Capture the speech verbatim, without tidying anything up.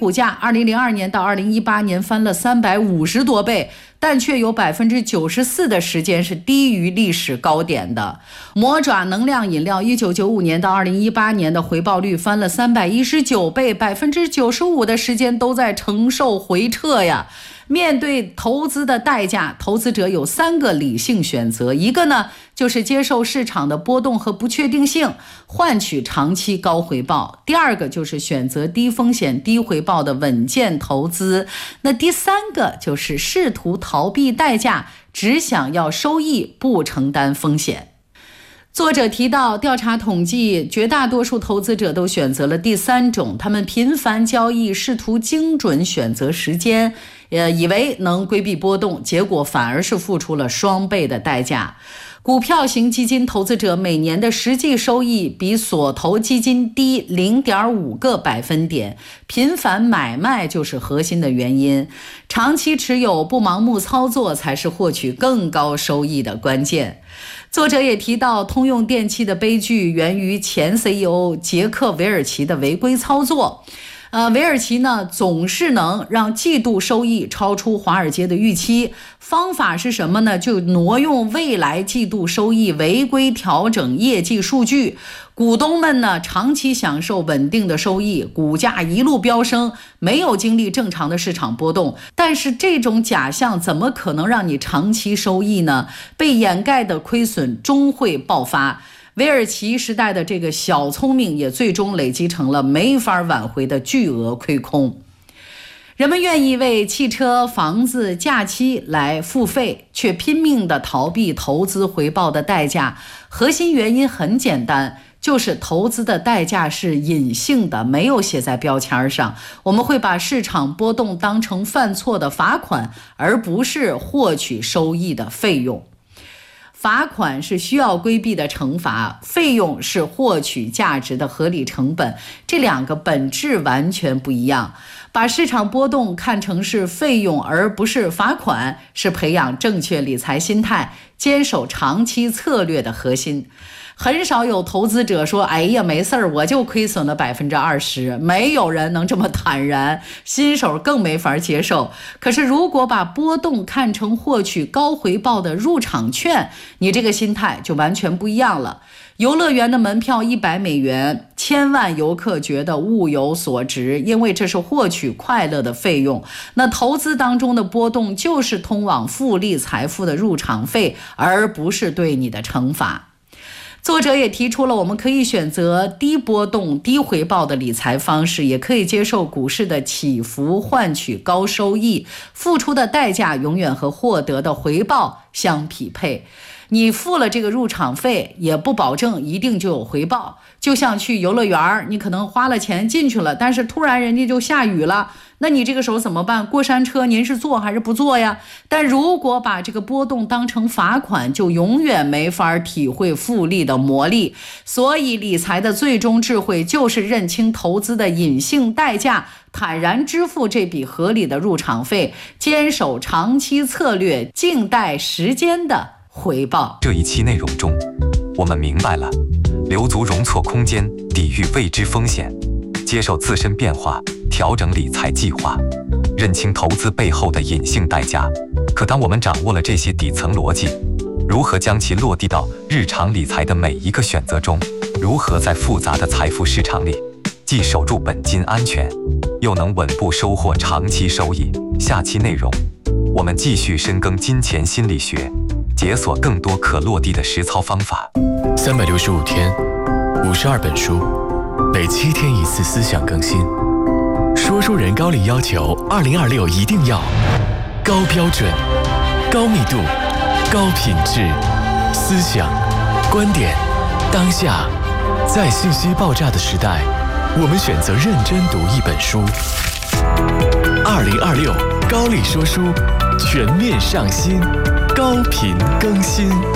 股价二零零二年到二零一八年翻了三百五十多倍，但却有百分之九十四的时间是低于历史高点的。魔爪能量饮料一九九五年到二零一八年的回报率翻了三百一十九倍，百分之九十五的时间都在承受回撤呀。面对投资的代价，投资者有三个理性选择，一个呢就是接受市场的波动和不确定性，换取长期高回报；第二个就是选择低风险低回报的稳健投资；那第三个就是试图逃避代价，只想要收益，不承担风险。作者提到，调查统计，绝大多数投资者都选择了第三种，他们频繁交易，试图精准选择时间，呃，以为能规避波动，结果反而是付出了双倍的代价。股票型基金投资者每年的实际收益比所投基金低 零点五 个百分点，频繁买卖就是核心的原因。长期持有不盲目操作才是获取更高收益的关键。作者也提到，通用电气的悲剧源于前 C E O 杰克·韦尔奇的违规操作。呃，韦尔奇呢总是能让季度收益超出华尔街的预期，方法是什么呢？就挪用未来季度收益，违规调整业绩数据。股东们呢长期享受稳定的收益，股价一路飙升，没有经历正常的市场波动。但是这种假象怎么可能让你长期收益呢？被掩盖的亏损终会爆发。韦尔奇时代的这个小聪明也最终累积成了没法挽回的巨额亏空。人们愿意为汽车、房子、假期来付费，却拼命地逃避投资回报的代价。核心原因很简单，就是投资的代价是隐性的，没有写在标签上。我们会把市场波动当成犯错的罚款，而不是获取收益的费用。罚款是需要规避的惩罚，费用是获取价值的合理成本，这两个本质完全不一样。把市场波动看成是费用而不是罚款，是培养正确理财心态、坚守长期策略的核心。很少有投资者说，哎呀没事儿，我就亏损了百分之二十，没有人能这么坦然，新手更没法接受。可是如果把波动看成获取高回报的入场券，你这个心态就完全不一样了。游乐园的门票一百美元，千万游客觉得物有所值，因为这是获取快乐的费用。那投资当中的波动就是通往复利财富的入场费，而不是对你的惩罚。作者也提出了，我们可以选择低波动、低回报的理财方式，也可以接受股市的起伏，换取高收益。付出的代价永远和获得的回报相匹配。你付了这个入场费，也不保证一定就有回报。就像去游乐园，你可能花了钱进去了，但是突然人家就下雨了，那你这个时候怎么办？过山车您是坐还是不坐呀？但如果把这个波动当成罚款，就永远没法体会复利的魔力。所以理财的最终智慧就是认清投资的隐性代价，坦然支付这笔合理的入场费，坚守长期策略，静待时间的回报。 这一期内容中，我们明白了留足容错空间，抵御未知风险，接受自身变化，调整理财计划，认清投资背后的隐性代价。可当我们掌握了这些底层逻辑，如何将其落地到日常理财的每一个选择中？如何在复杂的财富市场里，既守住本金安全，又能稳步收获长期收益？下期内容，我们继续深耕金钱心理学，解锁更多可落地的实操方法。 三百六十五天，五十二本书，每七天一次思想更新。说书人高力要求二零二六一定要高标准、高密度、高品质，思想、观点，当下，在信息爆炸的时代，我们选择认真读一本书。二零二六高力说书，全面上新，高频更新。